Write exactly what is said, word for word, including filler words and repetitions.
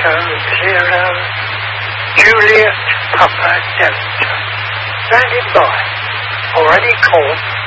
Echo Zero, Juliet Papa Delta. Standing by. Already caught.